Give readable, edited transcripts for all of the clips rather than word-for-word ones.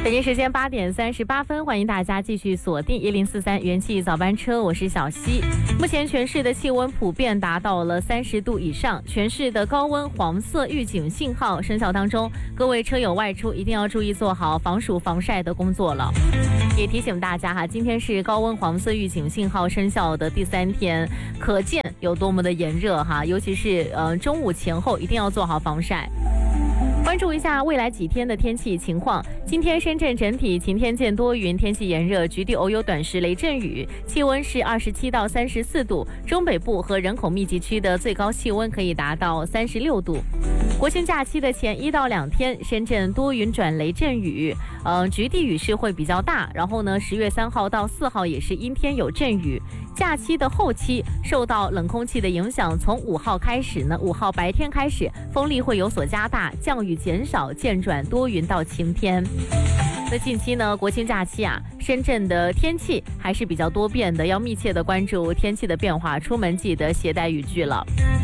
北京时间8点38分，欢迎大家继续锁定1043元气早班车，我是小溪。目前全市的气温普遍达到了30度以上，全市的高温黄色预警信号生效当中，各位车友外出一定要注意做好防暑防晒的工作了。也提醒大家哈，今天是高温黄色预警信号生效的第3天，可见有多么的炎热哈，尤其是中午前后一定要做好防晒。关注一下未来几天的天气情况。今天深圳整体晴天见多云，天气炎热，局地偶有短时雷阵雨，气温是27到34度，中北部和人口密集区的最高气温可以达到36度。国庆假期的前1到2天，深圳多云转雷阵雨，局地雨势会比较大。然后呢，10月3号到4号也是阴天有阵雨。假期的后期受到冷空气的影响，从5号开始呢，5号白天开始风力会有所加大，降雨减少，渐转多云到晴天。那近期呢，国庆假期啊，深圳的天气还是比较多变的，要密切的关注天气的变化，出门记得携带雨具了。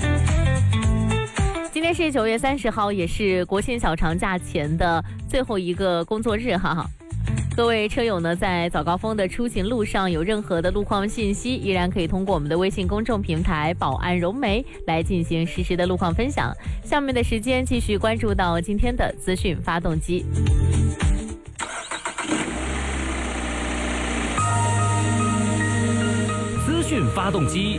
今天是9月30号，也是国庆小长假前的最后一个工作日哈。各位车友呢，在早高峰的出行路上有任何的路况信息，依然可以通过我们的微信公众平台宝安融媒来进行实时的路况分享。下面的时间继续关注到今天的资讯发动机。 资讯发动机。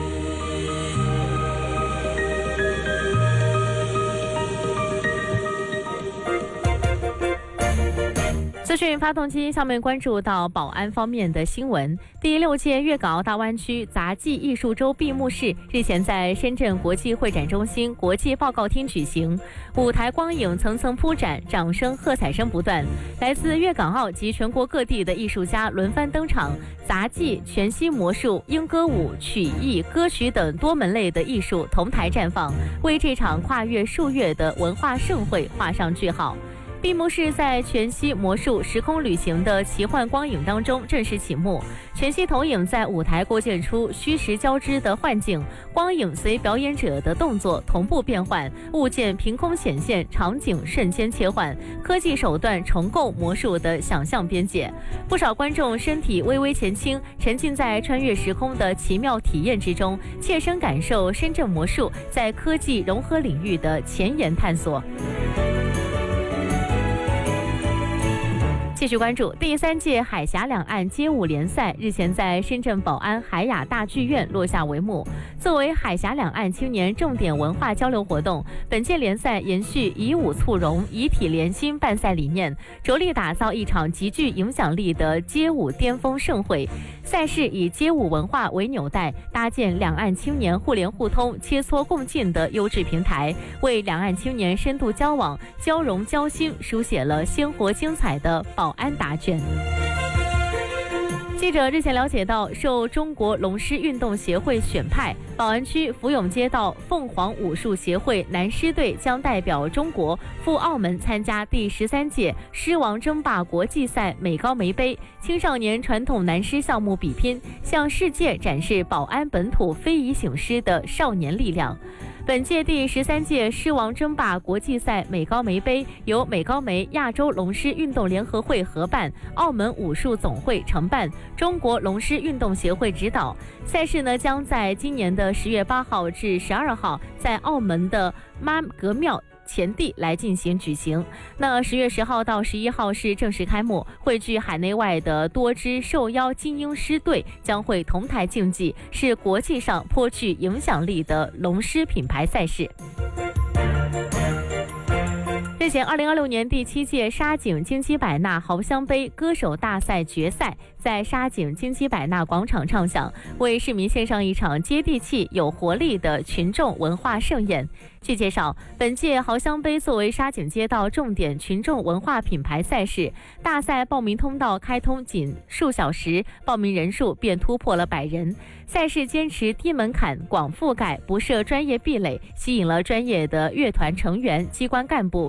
资讯发动机，下面关注到宝安方面的新闻。第6届粤港澳大湾区杂技艺术周闭幕式日前在深圳国际会展中心国际报告厅举行，舞台光影层层铺展，掌声喝彩声不断。来自粤港澳及全国各地的艺术家轮番登场，杂技、全息魔术、英歌舞、曲艺、歌曲等多门类的艺术同台绽放，为这场跨越数月的文化盛会画上句号。闭幕式在全息魔术时空旅行的奇幻光影当中正式启幕，全息投影在舞台构建出虚实交织的幻境，光影随表演者的动作同步变换，物件凭空显现，场景瞬间切换，科技手段重构魔术的想象边界。不少观众身体微微前倾，沉浸在穿越时空的奇妙体验之中，切身感受深圳魔术在科技融合领域的前沿探索。继续关注第3届海峡两岸街舞联赛日前在深圳宝安海雅大剧院落下帷幕。作为海峡两岸青年重点文化交流活动，本届联赛延续以武促融、以体联心办赛理念，着力打造一场极具影响力的街舞巅峰盛会。赛事以街舞文化为纽带，搭建两岸青年互联互通、切磋共进的优质平台，为两岸青年深度交往、交融交心书写了鲜活精彩的宝安答卷。记者日前了解到，受中国龙狮运动协会选派，宝安区福永街道凤凰武术协会男狮队将代表中国赴澳门参加第13届狮王争霸国际赛美高梅杯青少年传统男狮项目比拼，向世界展示宝安本土非遗醒狮的少年力量。本届第13届狮王争霸国际赛美高梅杯由美高梅亚洲龙狮运动联合会合办，澳门武术总会承办，中国龙狮运动协会指导。赛事呢将在今年的10月8号至12号在澳门的妈阁庙前地来进行举行。那10月10号到11号是正式开幕，汇聚海内外的多支受邀精英狮队将会同台竞技，是国际上颇具影响力的龙狮品牌赛事。日前2026年第7届沙井金鸡百纳豪香杯歌手大赛决赛在沙井金鸡百纳广场唱响，为市民献上一场接地气有活力的群众文化盛宴。据介绍，本届豪香杯作为沙井街道重点群众文化品牌赛事，大赛报名通道开通仅数小时，报名人数便突破了100人。赛事坚持低门槛、广覆盖，不设专业壁垒，吸引了专业的乐团成员、机关干部、